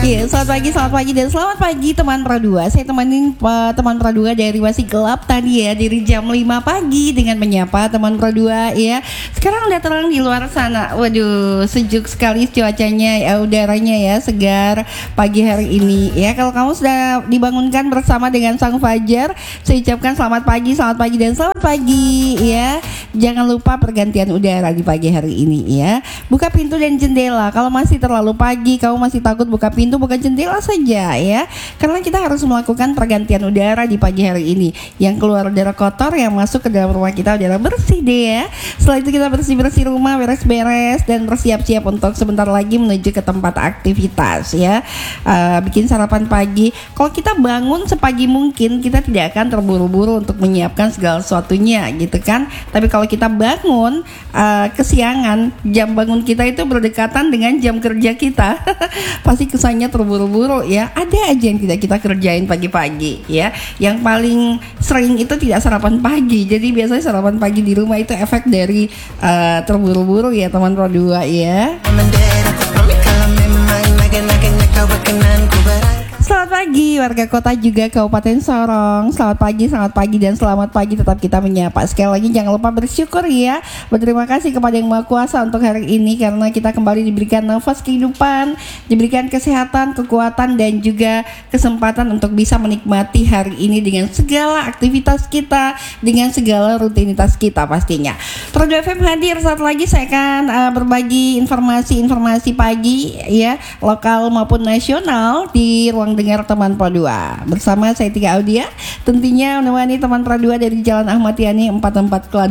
Iya, selamat pagi dan selamat pagi teman Pradua. Saya temenin teman Pradua dari masih gelap tadi ya, dari jam 5 pagi dengan menyapa teman Pradua ya. Sekarang udah terang di luar sana. Waduh, sejuk sekali cuacanya ya, udaranya ya, segar pagi hari ini ya. Kalau kamu sudah dibangunkan bersama dengan sang fajar, saya ucapkan selamat pagi dan selamat pagi ya. Jangan lupa pergantian udara di pagi hari ini ya. Buka pintu dan jendela. Kalau masih terlalu pagi, kamu masih takut buka pintu, buka jendela saja ya. Karena kita harus melakukan pergantian udara di pagi hari ini. Yang keluar udara kotor, yang masuk ke dalam rumah kita udara bersih deh ya. Setelah itu kita bersih-bersih rumah, beres-beres dan bersiap-siap untuk sebentar lagi menuju ke tempat aktivitas ya. Bikin sarapan pagi. Kalau kita bangun sepagi mungkin, kita tidak akan terburu-buru untuk menyiapkan segala sesuatunya gitu kan. Tapi kalau kita bangun kesiangan, jam bangun kita itu berdekatan dengan jam kerja kita. Pasti kesannya terburu-buru ya. Ada aja yang tidak kita kerjain pagi-pagi ya. Yang paling sering itu tidak sarapan pagi. Jadi biasanya sarapan pagi di rumah itu efek dari terburu-buru ya teman Pradua ya. Selamat pagi warga kota juga Kabupaten Sorong. Selamat pagi dan selamat pagi tetap kita menyapa. Sekali lagi jangan lupa bersyukur ya. Berterima kasih kepada Yang Maha Kuasa untuk hari ini, karena kita kembali diberikan nafas kehidupan, diberikan kesehatan, kekuatan dan juga kesempatan untuk bisa menikmati hari ini dengan segala aktivitas kita, dengan segala rutinitas kita pastinya. Pradua FM hadir saat lagi. Saya akan berbagi informasi pagi ya, lokal maupun nasional di ruang dengar teman Pradua. Bersama saya Tika Audia, tentunya menemani teman Pradua dari Jalan Ahmad Yani 44 Kelapa